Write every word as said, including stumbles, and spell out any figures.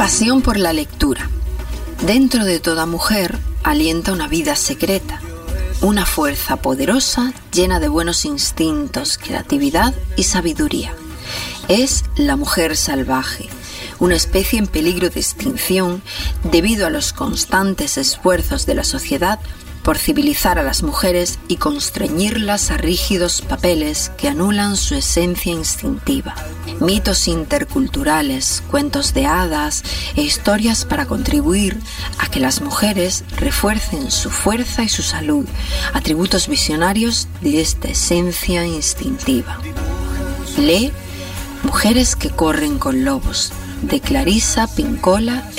Pasión por la lectura. Dentro de toda mujer alienta una vida secreta, una fuerza poderosa llena de buenos instintos, creatividad y sabiduría. Es la mujer salvaje, una especie en peligro de extinción debido a los constantes esfuerzos de la sociedad por civilizar a las mujeres y constreñirlas a rígidos papeles que anulan su esencia instintiva. Mitos interculturales, cuentos de hadas e historias para contribuir a que las mujeres refuercen su fuerza y su salud, atributos visionarios de esta esencia instintiva. Lee Mujeres que corren con lobos, de Clarissa Pinkola